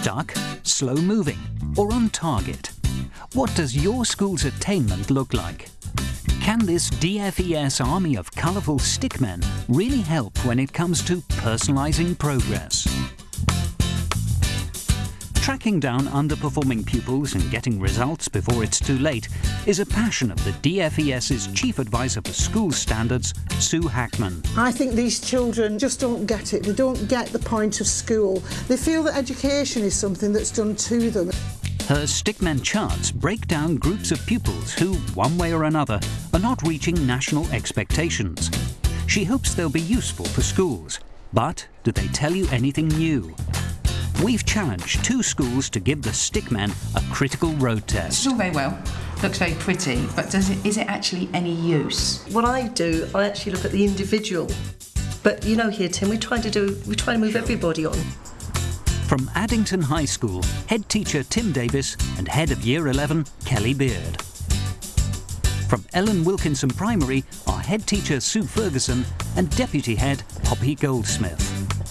stuck, slow-moving, or on target? What does your school's attainment look like? Can this DFES army of colourful stickmen really help when it comes to personalising progress? Tracking down underperforming pupils and getting results before it's too late is a passion of the DFES's Chief Advisor for School Standards, Sue Hackman. I think these children just don't get it. They don't get the point of school. They feel that education is something that's done to them. Her stickmen charts break down groups of pupils who, one way or another, are not reaching national expectations. She hopes they'll be useful for schools. But do they tell you anything new? We've challenged 2 schools to give the stickmen a critical road test. It's all very well, looks very pretty, but is it actually any use? What I do, I actually look at the individual. But you know here, Tim, we try to move everybody on. From Addington High School, head teacher Tim Davis and head of Year 11, Kelly Beard. From Ellen Wilkinson Primary are head teacher Sue Ferguson and deputy head Poppy Goldsmith.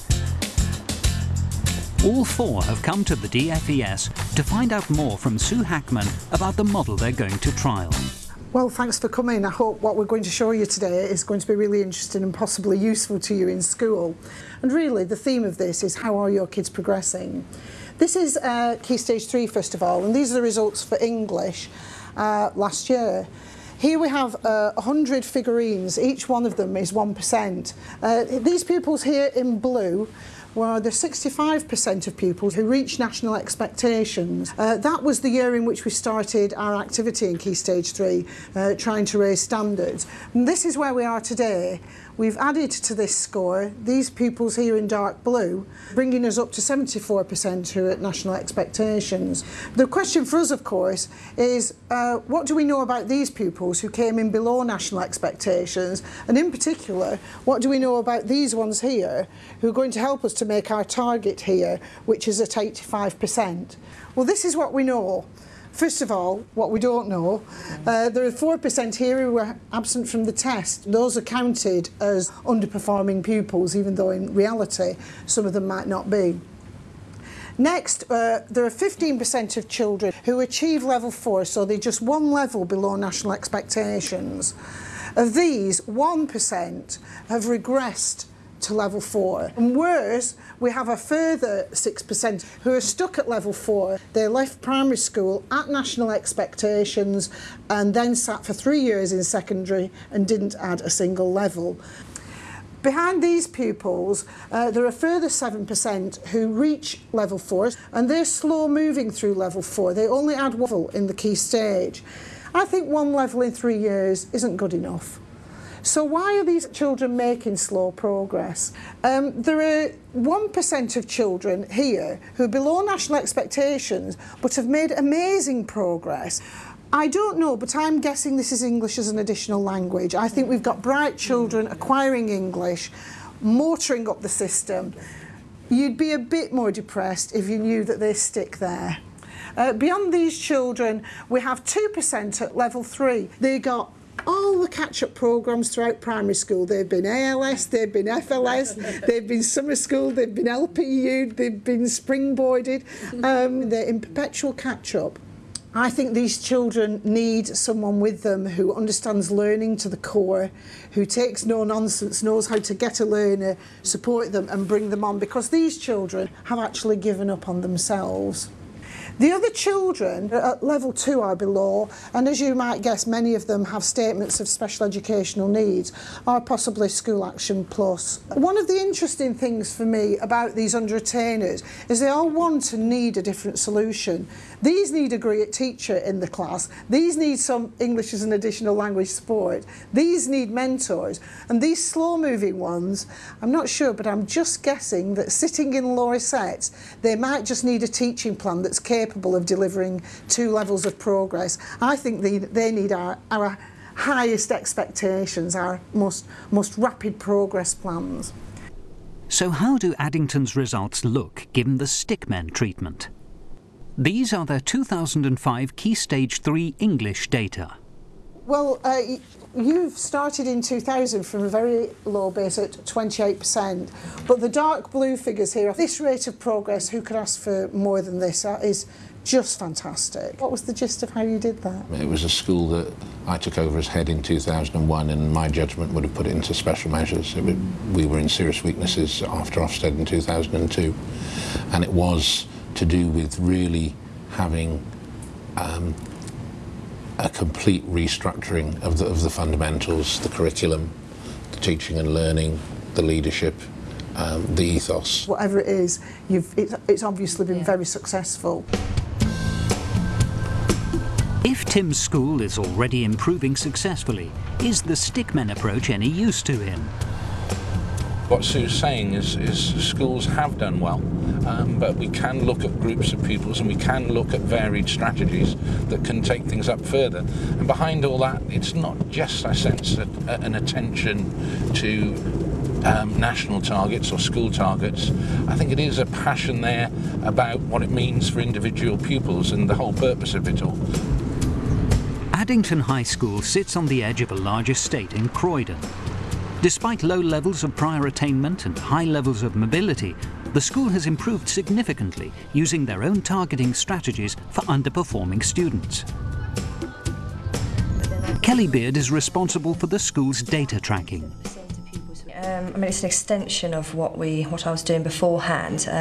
All 4 have come to the DFES to find out more from Sue Hackman about the model they're going to trial. Well, thanks for coming. I hope what we're going to show you today is going to be really interesting and possibly useful to you in school. And really, the theme of this is how are your kids progressing? This is Key Stage 3, first of all, and these are the results for English last year. Here we have 100 figurines. Each one of them is 1%. These pupils here in blue were the 65% of pupils who reached national expectations. That was the year in which we started our activity in Key Stage 3, trying to raise standards. And this is where we are today. We've added to this score these pupils here in dark blue, bringing us up to 74% who are at national expectations. The question for us, of course, is what do we know about these pupils who came in below national expectations? And in particular, what do we know about these ones here who are going to help us to make our target here, which is at 85%? Well, this is what we know. First of all, what we don't know, there are 4% here who were absent from the test. Those are counted as underperforming pupils, even though in reality some of them might not be. Next, there are 15% of children who achieve level 4, so they're just 1 level below national expectations. Of these, 1% have regressed to level 4. And worse, we have a further 6% who are stuck at level 4. They left primary school at national expectations and then sat for 3 years in secondary and didn't add a single level. Behind these pupils, there are further 7% who reach level 4 and they're slow moving through level 4. They only add 1 level in the key stage. I think 1 level in 3 years isn't good enough. So why are these children making slow progress? There are 1% of children here who are below national expectations but have made amazing progress. I don't know, but I'm guessing this is English as an additional language. I think we've got bright children acquiring English, motoring up the system. You'd be a bit more depressed if you knew that they stick there. Beyond these children, we have 2% at level 3. They got all the catch-up programmes throughout primary school. They've been ALS, they've been FLS, they've been summer school, they've been LPU, they've been springboarded. They're in perpetual catch-up. I think these children need someone with them who understands learning to the core, who takes no nonsense, knows how to get a learner, support them and bring them on, because these children have actually given up on themselves. The other children at level 2 are below, and as you might guess, many of them have statements of special educational needs, or possibly School Action Plus. One of the interesting things for me about these under-attainers is they all want and need a different solution. These need a great teacher in the class, these need some English as an additional language support, these need mentors, and these slow-moving ones, I'm not sure, but I'm just guessing that sitting in lower sets, they might just need a teaching plan that's capable of delivering 2 levels of progress. I think they need our highest expectations, our most rapid progress plans. So how do Addington's results look given the stickmen treatment? These are their 2005 Key Stage 3 English data. Well, you've started in 2000 from a very low base at 28%, but the dark blue figures here, this rate of progress, who could ask for more than this? That is just fantastic. What was the gist of how you did that? It was a school that I took over as head in 2001, and my judgment would have put it into special measures. We were in serious weaknesses after Ofsted in 2002, and it was to do with really having a complete restructuring of the fundamentals, the curriculum, the teaching and learning, the leadership, the ethos. Whatever it is, it's obviously been very successful. If Tim's school is already improving successfully, is the stickmen approach any use to him? What Sue's saying is schools have done well, but we can look at groups of pupils and we can look at varied strategies that can take things up further. And behind all that, it's not just, I sense, an attention to national targets or school targets. I think it is a passion there about what it means for individual pupils and the whole purpose of it all. Addington High School sits on the edge of a large estate in Croydon. Despite low levels of prior attainment and high levels of mobility, the school has improved significantly using their own targeting strategies for underperforming students. Kelly Beard is responsible for the school's data tracking. I mean, it's an extension of what I was doing beforehand.